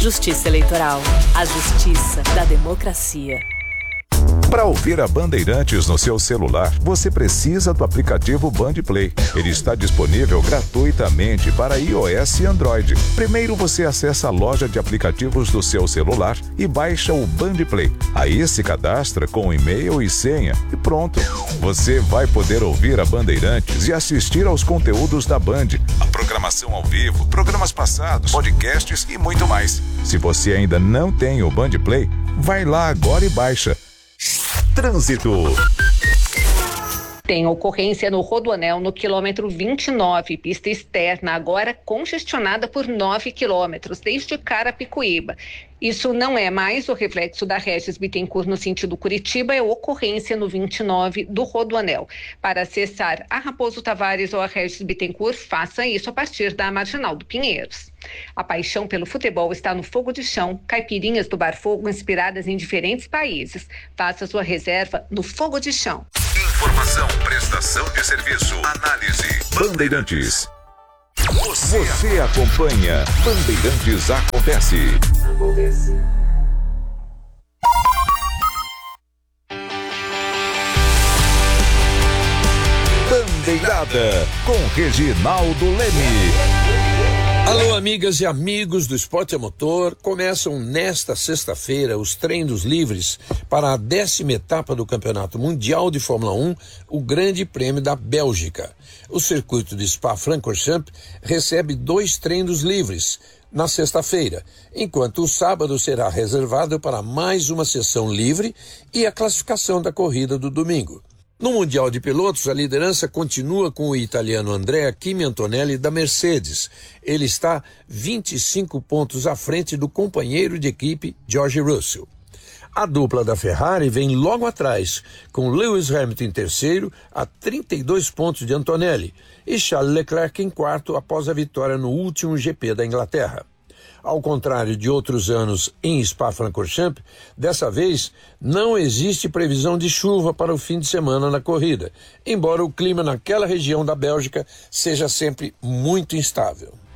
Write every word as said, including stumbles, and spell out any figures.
Justiça Eleitoral. A justiça da democracia. Para ouvir a Bandeirantes no seu celular, você precisa do aplicativo Bandplay. Ele está disponível gratuitamente para iOS e Android. Primeiro você acessa a loja de aplicativos do seu celular e baixa o Bandplay. Aí se cadastra com e-mail e senha e pronto. Você vai poder ouvir a Bandeirantes e assistir aos conteúdos da Band, a programação ao vivo, programas passados, podcasts e muito mais. Se você ainda não tem o Bandplay, vai lá agora e baixa. Trânsito. Tem ocorrência no Rodoanel no quilômetro vinte e nove, pista externa, agora congestionada por nove quilômetros, desde Carapicuíba. Isso não é mais o reflexo da Regis Bittencourt no sentido Curitiba, é ocorrência no vinte e nove do Rodoanel. Para acessar a Raposo Tavares ou a Regis Bittencourt, faça isso a partir da Marginal do Pinheiros. A paixão pelo futebol está no Fogo de Chão, caipirinhas do Bar Fogo inspiradas em diferentes países. Faça sua reserva no Fogo de Chão. Informação, prestação de serviço, análise. Bandeirantes. Você, Você acompanha Bandeirantes Acontece. Acontece. Bandeirada com Reginaldo Leme. Alô, amigas e amigos do Esporte a Motor. Começam nesta sexta-feira os treinos livres para a décima etapa do Campeonato Mundial de Fórmula um, o Grande Prêmio da Bélgica. O circuito de Spa-Francorchamps recebe dois treinos livres na sexta-feira, enquanto o sábado será reservado para mais uma sessão livre e a classificação da corrida do domingo. No Mundial de Pilotos, a liderança continua com o italiano Andrea Kimi Antonelli da Mercedes. Ele está vinte e cinco pontos à frente do companheiro de equipe George Russell. A dupla da Ferrari vem logo atrás, com Lewis Hamilton em terceiro, a trinta e dois pontos de Antonelli, e Charles Leclerc em quarto após a vitória no último G P da Inglaterra. Ao contrário de outros anos em Spa-Francorchamps, dessa vez não existe previsão de chuva para o fim de semana na corrida, embora o clima naquela região da Bélgica seja sempre muito instável.